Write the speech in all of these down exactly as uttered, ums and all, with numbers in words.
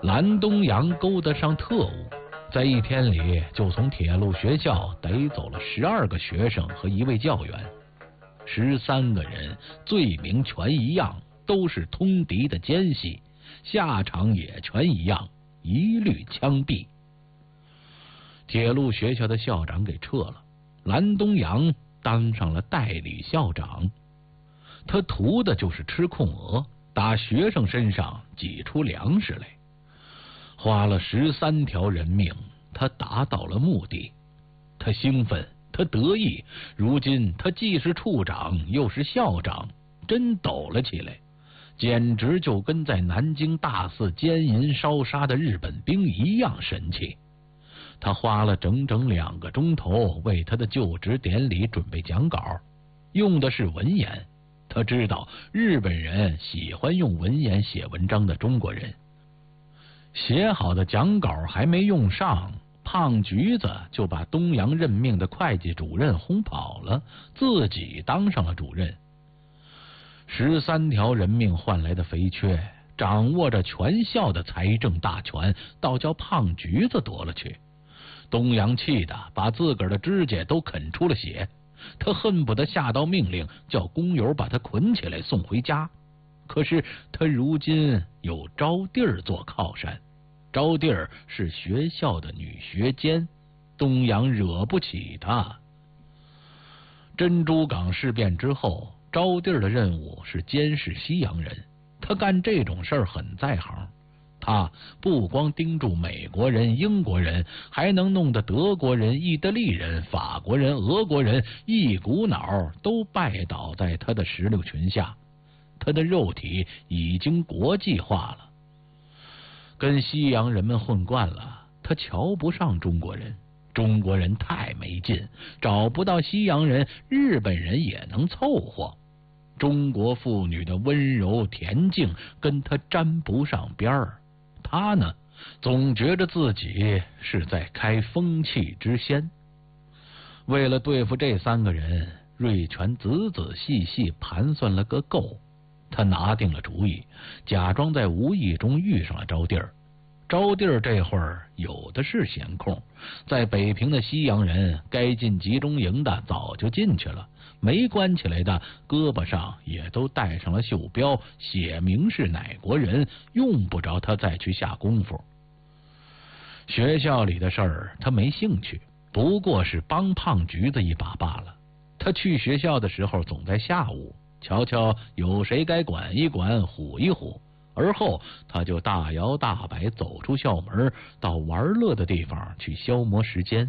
蓝东阳勾搭上特务，在一天里就从铁路学校逮走了十二个学生和一位教员，十三个人罪名全一样，都是通敌的奸细，下场也全一样，一律枪毙。铁路学校的校长给撤了，蓝东阳当上了代理校长。他图的就是吃空额，打学生身上挤出粮食来。花了十三条人命，他达到了目的。他兴奋，他得意，如今他既是处长又是校长，真抖了起来，简直就跟在南京大肆奸淫烧杀的日本兵一样神气。他花了整整两个钟头为他的就职典礼准备讲稿，用的是文言。他知道日本人喜欢用文言写文章的中国人。写好的讲稿还没用上，胖橘子就把东阳任命的会计主任轰跑了，自己当上了主任。十三条人命换来的肥缺，掌握着全校的财政大权，倒叫胖橘子夺了去。东阳气得把自个儿的指甲都啃出了血，他恨不得下道命令叫工友把他捆起来送回家。可是他如今有招娣儿做靠山，招娣儿是学校的女学监，东阳惹不起他。珍珠港事变之后，招娣儿的任务是监视西洋人，他干这种事儿很在行。他不光盯住美国人、英国人，还能弄得德国人、意大利人、法国人、俄国人一股脑都拜倒在他的石榴裙下。他的肉体已经国际化了，跟西洋人们混惯了，他瞧不上中国人。中国人太没劲，找不到西洋人，日本人也能凑合。中国妇女的温柔恬静跟他沾不上边儿。他呢，总觉得自己是在开风气之先。为了对付这三个人，瑞全仔仔细细盘算了个够。他拿定了主意，假装在无意中遇上了招娣儿。招娣儿这会儿有的是闲空，在北平的西洋人该进集中营的早就进去了，没关起来的胳膊上也都带上了袖标，写明是哪国人，用不着他再去下功夫。学校里的事儿他没兴趣，不过是帮胖橘子一把罢了。他去学校的时候总在下午，瞧瞧有谁该管一管，唬一唬。而后他就大摇大摆走出校门，到玩乐的地方去消磨时间。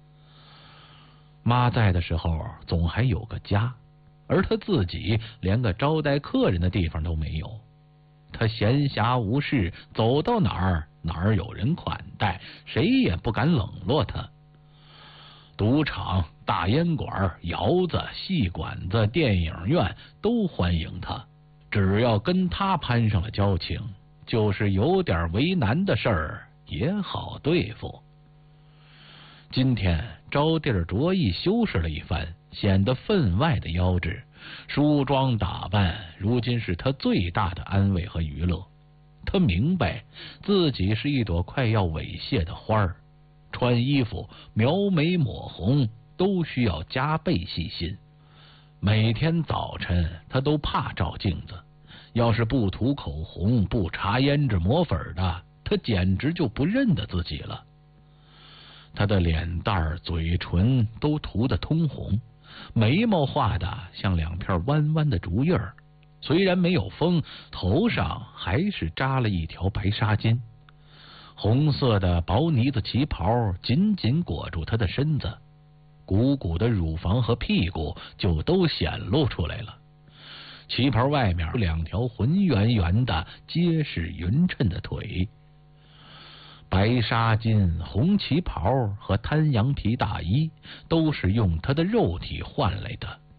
妈在的时候总还有个家，而他自己连个招待客人的地方都没有。他闲暇无事，走到哪儿哪儿有人款待，谁也不敢冷落他。赌场、大烟馆、窑子、戏馆子、电影院都欢迎他。只要跟他攀上了交情，就是有点为难的事儿也好对付。今天招娣儿着意修饰了一番，显得分外的妖冶，梳妆打扮如今是他最大的安慰和娱乐。他明白自己是一朵快要猥亵的花儿，穿衣服描眉抹红都需要加倍细心。每天早晨他都怕照镜子，要是不涂口红、不擦胭脂抹粉的，他简直就不认得自己了。他的脸蛋、嘴唇都涂得通红，眉毛画的像两片弯弯的竹叶儿，虽然没有风，头上还是扎了一条白纱巾。红色的薄呢子旗袍紧紧裹住他的身子，鼓鼓的乳房和屁股就都显露出来了。旗袍外面有两条浑圆圆的、结实匀称的腿。白纱巾、红旗袍和滩羊皮大衣都是用他的肉体换来的，